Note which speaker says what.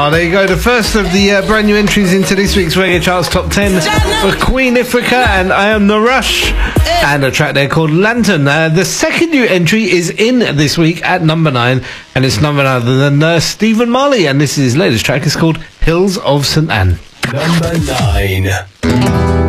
Speaker 1: Oh, there you go. The first of the brand new entries into this week's Reggae Charts Top 10 for Queen Ifrica and I Am The Rush. And a track there called Lantern. The second new entry is in this week at number 9. And it's none other than Stephen Marley. And this is his latest track. It's called Hills of St. Anne.
Speaker 2: Number 9.